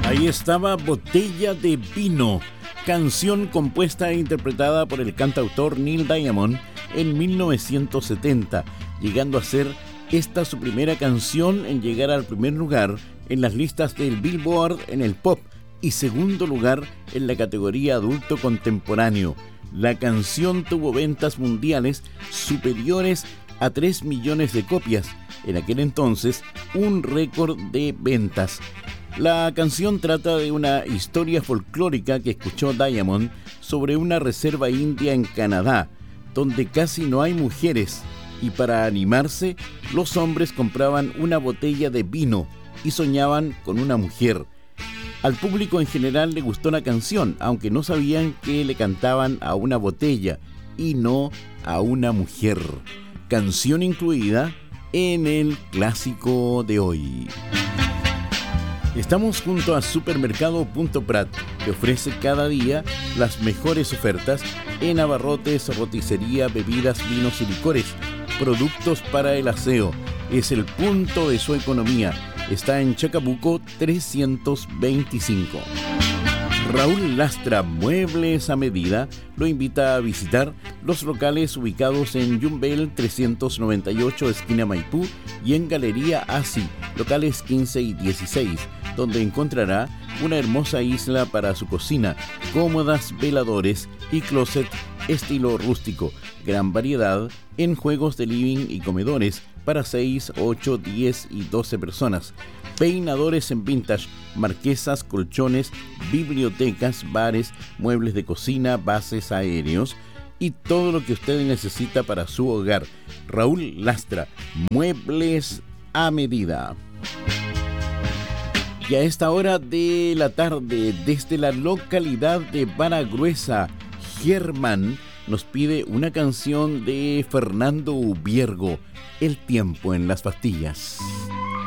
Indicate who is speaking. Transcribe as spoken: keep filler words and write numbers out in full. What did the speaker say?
Speaker 1: Ahí estaba Botella de Vino, canción compuesta e interpretada por el cantautor Neil Diamond en mil novecientos setenta, llegando a ser esta su primera canción en llegar al primer lugar en las listas del Billboard en el pop y segundo lugar en la categoría adulto contemporáneo. La canción tuvo ventas mundiales superiores a tres millones de copias, en aquel entonces un récord de ventas. La canción trata de una historia folclórica que escuchó Diamond sobre una reserva india en Canadá, donde casi no hay mujeres, y para animarse, los hombres compraban una botella de vino y soñaban con una mujer. Al público en general le gustó la canción, aunque no sabían que le cantaban a una botella y no a una mujer. Canción incluida en el clásico de hoy. Estamos junto a Supermercado Punto Prat, que ofrece cada día las mejores ofertas en abarrotes, roticería, bebidas, vinos y licores, productos para el aseo. Es el punto de su economía. Está en Chacabuco trescientos veinticinco. Raúl Lastra, Muebles a Medida, lo invita a visitar los locales ubicados en Yumbel trescientos noventa y ocho, esquina Maipú, y en Galería Asi, locales quince y dieciséis, donde encontrará una hermosa isla para su cocina, cómodas veladores y closet estilo rústico, gran variedad en juegos de living y comedores para seis, ocho, diez y doce personas, peinadores en vintage, marquesas, colchones, bibliotecas, bares, muebles de cocina, bases aéreos y todo lo que usted necesita para su hogar. Raúl Lastra, Muebles a Medida. Y a esta hora de la tarde, desde la localidad de Baragruesa, Germán nos pide una canción de Fernando Ubiergo, El tiempo en las pastillas.